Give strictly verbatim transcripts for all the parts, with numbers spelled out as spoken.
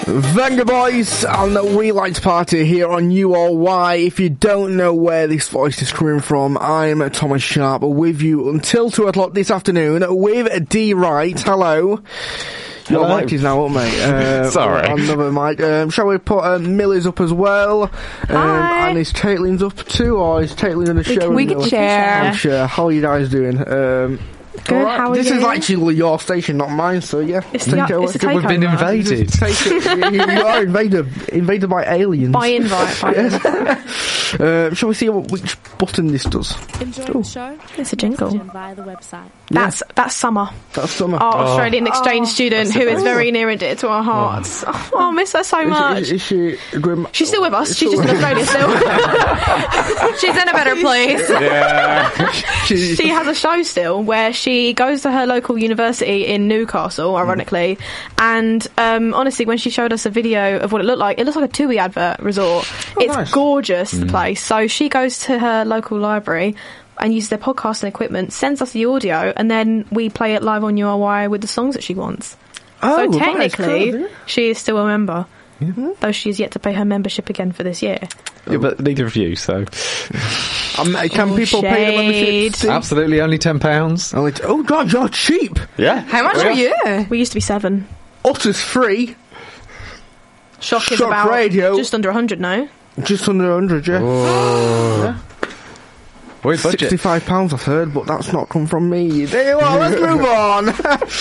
Venga Boys on the We Liked Party here on U R Y. If you don't know where this voice is coming from, I'm Thomas Sharp with you until two o'clock this afternoon with D Wright. Hello. Your Hello. mic is now up, mate. Uh, Sorry. Another mic. Um, shall we put uh, Millie's up as well? Um, Hi. and is Caitlyn's up too, or is Caitlyn going to share? we with could Millie? share. I'm sure. How are you guys doing? Um, Good, all right. how are this you? is actually your station, not mine, so yeah. It's, Take yeah, it away. it's a takeover. We've been invaded. Take it. You, you are invaded, invaded by aliens. By invite. By invite. Uh, shall we see what, which button this does? Enjoying the show? It's a jingle. Via the website. That's that's Summer, That's summer. our Australian exchange Oh. student, who is very near and dear to our hearts. Oh, I miss her so Is- much. Is, is she grim? She's still with us. She's just in Australia still. She's in a better place. Yeah. She, She has a show still where she goes to her local university in Newcastle, ironically, and um, honestly, when she showed us a video of what it looked like, it looks like a TUI advert resort. Oh, it's nice. gorgeous, the place. So she goes to her local library and uses their podcasting equipment, sends us the audio, and then we play it live on U R Y with the songs that she wants. oh, so that is technically, cool, she is still a member. Though she is yet to pay her membership again for this year. Yeah, but neither of you, so. Um, can Oh, people pay the membership? shade. See? Absolutely, only ten pounds. Oh, it- oh God, you're cheap. Yeah. How much Yeah. are you? We used to be seven. Utter's free. Shock is Shock about Radio. just under one hundred now. Just under one hundred, yeah. Oh. Where's budget? sixty-five pounds I've heard, but that's not come from me. There you are, let's move on.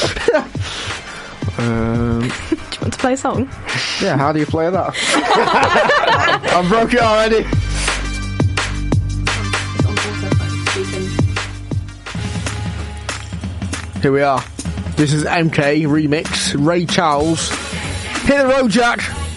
um, Do you want to play a song? yeah, how do you play that? I broke it already. Here we are. This is M K remix. Ray Charles. Hit the road, Jack.